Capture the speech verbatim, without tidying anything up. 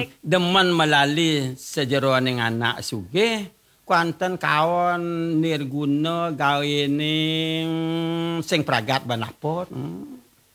demen melali sejeroning anak sugih kuanten kawon nirguna gawening sing pragat banapun. Hmm.